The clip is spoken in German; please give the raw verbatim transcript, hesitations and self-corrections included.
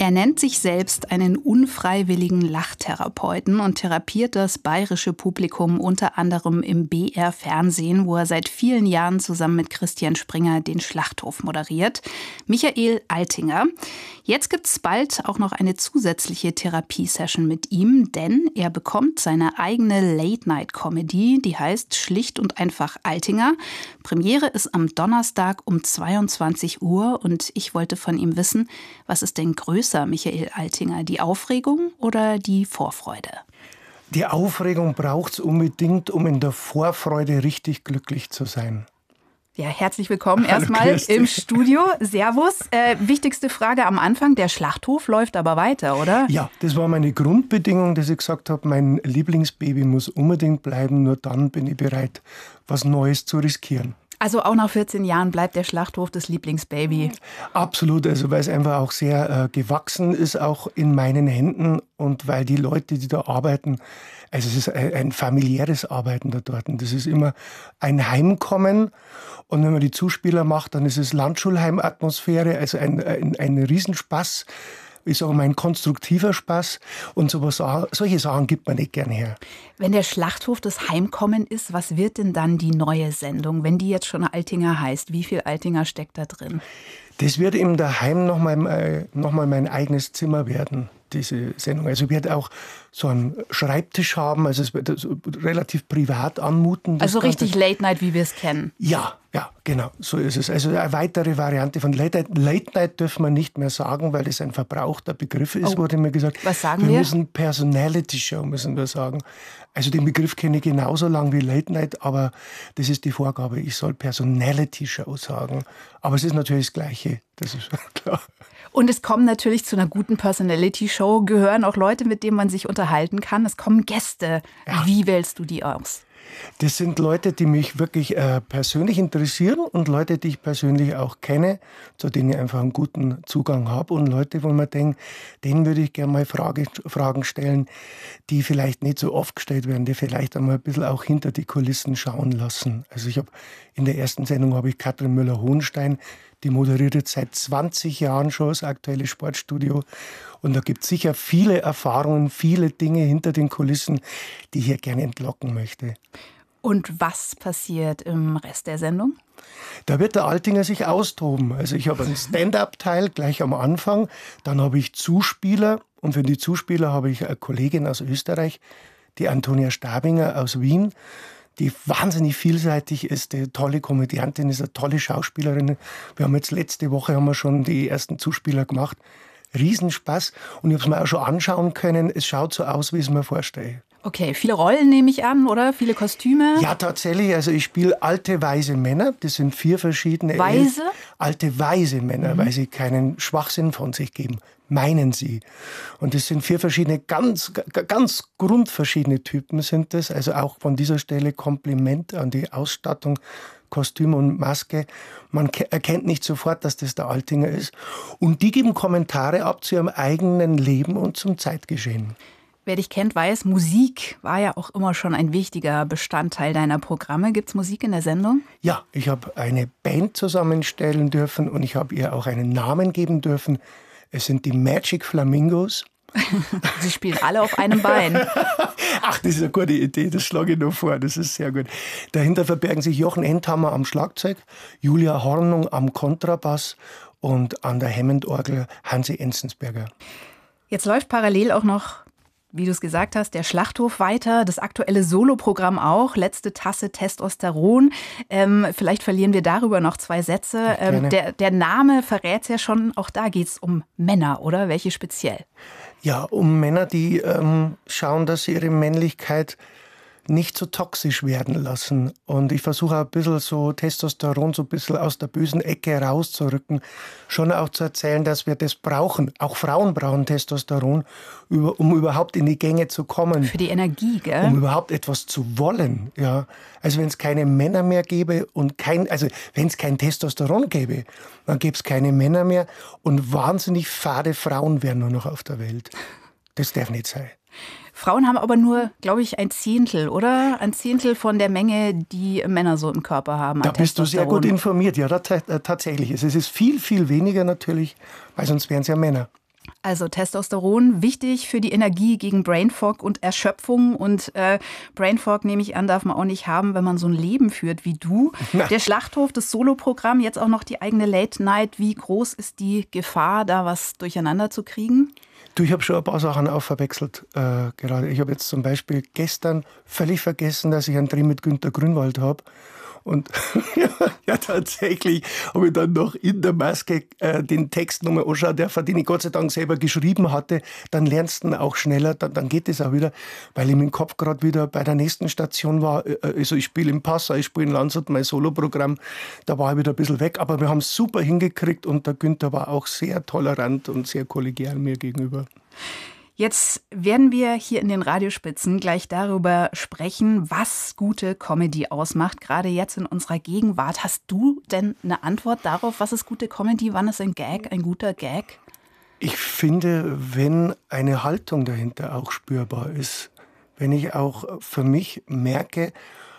Er nennt sich selbst einen unfreiwilligen Lachtherapeuten und therapiert das bayerische Publikum unter anderem im B R-Fernsehen, wo er seit vielen Jahren zusammen mit Christian Springer den Schlachthof moderiert. Michael Altinger. Jetzt gibt's bald auch noch eine zusätzliche Therapiesession mit ihm, denn er bekommt seine eigene Late-Night-Comedy, die heißt Schlicht und einfach Altinger. Premiere ist am Donnerstag um zweiundzwanzig Uhr und ich wollte von ihm wissen, was ist denn größer, Michael Altinger, die Aufregung oder die Vorfreude? Die Aufregung braucht es unbedingt, um in der Vorfreude richtig glücklich zu sein. Ja, herzlich willkommen erstmal im Studio. Servus. Äh, wichtigste Frage am Anfang, der Schlachthof läuft aber weiter, oder? Ja, das war meine Grundbedingung, dass ich gesagt habe, mein Lieblingsbaby muss unbedingt bleiben, nur dann bin ich bereit, was Neues zu riskieren. Also auch nach vierzehn Jahren bleibt der Schlachthof das Lieblingsbaby? Absolut, also weil es einfach auch sehr äh, gewachsen ist, auch in meinen Händen und weil die Leute, die da arbeiten, also es ist ein, ein familiäres Arbeiten da dort. Und das ist immer ein Heimkommen und wenn man die Zuspieler macht, dann ist es Landschulheimatmosphäre, also ein, ein, ein Riesenspaß. Ich sage mal, ein konstruktiver Spaß und sowas, solche Sachen gibt man nicht gern her. Wenn der Schlachthof das Heimkommen ist, was wird denn dann die neue Sendung, wenn die jetzt schon Altinger heißt? Wie viel Altinger steckt da drin? Das wird eben daheim nochmal noch mal mein eigenes Zimmer werden, diese Sendung. Also ich werde auch so einen Schreibtisch haben, also es wird so relativ privat anmuten. Also richtig Late Night, wie wir es kennen. Ja, ja, genau, so ist es. Also eine weitere Variante von Late Night. Late Night dürfen wir nicht mehr sagen, weil das ein verbrauchter Begriff ist, oh, wurde mir gesagt. Was sagen wir? Wir müssen Personality Show, müssen wir sagen. Also den Begriff kenne ich genauso lang wie Late Night, aber das ist die Vorgabe. Ich soll Personality Show sagen. Aber es ist natürlich das Gleiche, das ist klar. Und es kommen natürlich zu einer guten Personality-Show, gehören auch Leute, mit denen man sich unterhalten kann. Es kommen Gäste. Ja. Wie wählst du die aus? Das sind Leute, die mich wirklich äh, persönlich interessieren und Leute, die ich persönlich auch kenne, zu denen ich einfach einen guten Zugang habe und Leute, wo man denkt, denen würde ich gerne mal Frage, Fragen stellen, die vielleicht nicht so oft gestellt werden, die vielleicht einmal ein bisschen auch hinter die Kulissen schauen lassen. Also ich habe in der ersten Sendung habe ich Katrin Müller-Hohenstein, die moderiert jetzt seit zwanzig Jahren schon das aktuelle Sportstudio. Und da gibt es sicher viele Erfahrungen, viele Dinge hinter den Kulissen, die ich hier gerne entlocken möchte. Und was passiert im Rest der Sendung? Da wird der Altinger sich austoben. Also ich habe einen Stand-up-Teil gleich am Anfang. Dann habe ich Zuspieler. Und für die Zuspieler habe ich eine Kollegin aus Österreich, die Antonia Stabinger aus Wien, die wahnsinnig vielseitig ist, die tolle Komödiantin ist, eine tolle Schauspielerin. Wir haben jetzt letzte Woche haben wir schon die ersten Zuspieler gemacht. Riesenspaß. Und ich habe es mir auch schon anschauen können. Es schaut so aus, wie ich es mir vorstelle. Okay, viele Rollen nehme ich an, oder? Viele Kostüme? Ja, tatsächlich. Also ich spiele alte, weise Männer. Das sind vier verschiedene... Weise? Elf, alte, weise Männer, mhm. weil sie keinen Schwachsinn von sich geben. Meinen sie. Und das sind vier verschiedene, ganz, ganz grundverschiedene Typen sind das. Also auch von dieser Stelle Kompliment an die Ausstattung, Kostüm und Maske. Man erkennt nicht sofort, dass das der Altinger ist. Und die geben Kommentare ab zu ihrem eigenen Leben und zum Zeitgeschehen. Wer dich kennt, weiß, Musik war ja auch immer schon ein wichtiger Bestandteil deiner Programme. Gibt es Musik in der Sendung? Ja, ich habe eine Band zusammenstellen dürfen und ich habe ihr auch einen Namen geben dürfen. Es sind die Magic Flamingos. Sie spielen alle auf einem Bein. Ach, das ist eine gute Idee, das schlage ich noch vor, das ist sehr gut. Dahinter verbergen sich Jochen Endhammer am Schlagzeug, Julia Hornung am Kontrabass und an der Hammond-Orgel Hansi Enzensberger. Jetzt läuft parallel auch noch, wie du es gesagt hast, der Schlachthof weiter, das aktuelle Soloprogramm auch, letzte Tasse Testosteron. Ähm, vielleicht verlieren wir darüber noch zwei Sätze. Ähm, der, der Name verrät es ja schon, auch da geht es um Männer, oder? Welche speziell? Ja, um Männer, die ähm, schauen, dass sie ihre Männlichkeit nicht so toxisch werden lassen. Und ich versuche auch ein bisschen so Testosteron so ein bisschen aus der bösen Ecke rauszurücken. Schon auch zu erzählen, dass wir das brauchen. Auch Frauen brauchen Testosteron, um überhaupt in die Gänge zu kommen. Für die Energie, gell? Um überhaupt etwas zu wollen. Ja. Also wenn es keine Männer mehr gäbe und kein, also wenn es kein Testosteron gäbe, dann gäbe es keine Männer mehr und wahnsinnig fade Frauen wären nur noch auf der Welt. Das darf nicht sein. Frauen haben aber nur, glaube ich, ein Zehntel, oder? Ein Zehntel von der Menge, die Männer so im Körper haben. Da bist du sehr gut informiert. Ja, da, tatsächlich. Es ist viel, viel weniger natürlich, weil sonst wären es ja Männer. Also Testosteron, wichtig für die Energie gegen Brain Fog und Erschöpfung. Und äh, Brain Fog, nehme ich an, darf man auch nicht haben, wenn man so ein Leben führt wie du. Na. Der Schlachthof, das Soloprogramm, jetzt auch noch die eigene Late Night. Wie groß ist die Gefahr, da was durcheinander zu kriegen? Du, ich habe schon ein paar Sachen auch verwechselt äh, gerade. Ich habe jetzt zum Beispiel gestern völlig vergessen, dass ich einen Dreh mit Günter Grünwald habe. Und ja, ja, tatsächlich habe ich dann noch in der Maske äh, den Text nochmal anschauen dürfen, den ich Gott sei Dank selber geschrieben hatte. Dann lernst du ihn auch schneller, dann, dann geht es auch wieder, weil ich mit dem Kopf gerade wieder bei der nächsten Station war. Also ich spiele in Passau, ich spiele in Landshut mein Soloprogramm. Da war ich wieder ein bisschen weg, aber wir haben es super hingekriegt und der Günther war auch sehr tolerant und sehr kollegial mir gegenüber. Jetzt werden wir hier in den Radiospitzen gleich darüber sprechen, was gute Comedy ausmacht, gerade jetzt in unserer Gegenwart. Hast du denn eine Antwort darauf, was ist gute Comedy, wann ist ein Gag, ein guter Gag? Ich finde, wenn eine Haltung dahinter auch spürbar ist, wenn ich auch für mich merke,